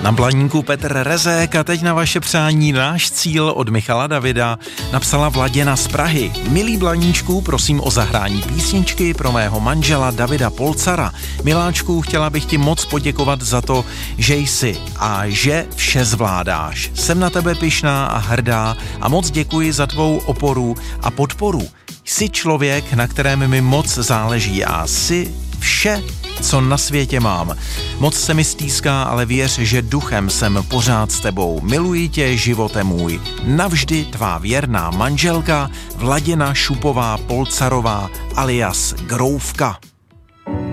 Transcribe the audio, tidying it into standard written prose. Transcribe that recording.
Na blaníku Petr Rezek a teď na vaše přání náš cíl od Michala Davida napsala Vladěna z Prahy. Milý blaníčku, prosím o zahrání písničky pro mého manžela Davida Polcara. Miláčku, chtěla bych ti moc poděkovat za to, že jsi a že vše zvládáš. Jsem na tebe pyšná a hrdá a moc děkuji za tvou oporu a podporu. Jsi člověk, na kterém mi moc záleží a jsi vše, co na světě mám. Moc se mi stýská, ale věř, že duchem jsem pořád s tebou. Miluji tě, živote můj. Navždy tvá věrná manželka Vladěna Šupová Polcarová alias Groufka.